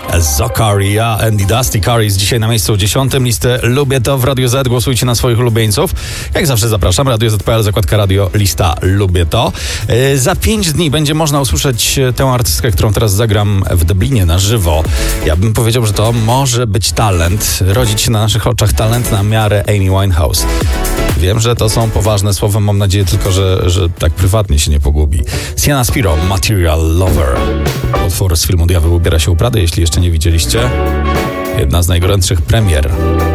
Zakaria and Dusty Curry jest dzisiaj na miejscu 10. Listy Lubię To w Radio Z. Głosujcie na swoich ulubieńców. Jak zawsze zapraszam. Radio Z.pl, zakładka radio, lista Lubię To. Za 5 dni będzie można usłyszeć tę artystkę, którą teraz zagram w Dublinie na żywo. Ja bym powiedział, że to może być talent. Rodzić się na naszych oczach talent na miarę Amy Winehouse. Wiem, że to są poważne słowa. Mam nadzieję tylko, że tak prywatnie się nie pogubi. Sienna Spiro, Material Lover. Utwór z filmu Diabeł ubiera się u Prady, jeśli jeszcze nie widzieliście. Jedna z najgorętszych premier